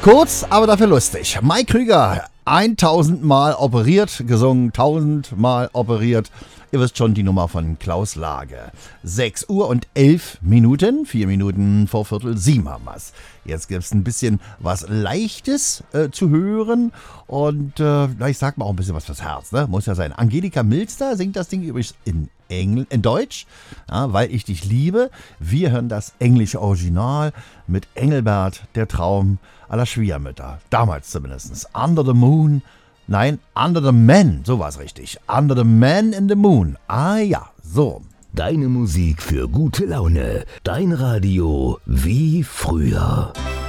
Kurz, aber dafür lustig. Mike Krüger, 1000 Mal operiert, gesungen, 1000 Mal operiert. Ihr wisst schon, die Nummer von Klaus Lage. 6 Uhr und 11 Minuten, 4 Minuten vor Viertel 7 haben wir's. Jetzt gibt's ein bisschen was Leichtes zu hören und ich sag mal auch ein bisschen was fürs Herz, ne? Muss ja sein. Angelika Milster singt das Ding übrigens in Deutsch, ja, weil ich dich liebe. Wir hören das englische Original mit Engelbert, der Traum aller Schwiegermütter. Damals zumindest. Under the Moon. Nein, Under the Man, so war es richtig. Under the Man in the Moon. Ah ja, so. Deine Musik für gute Laune. Dein Radio wie früher.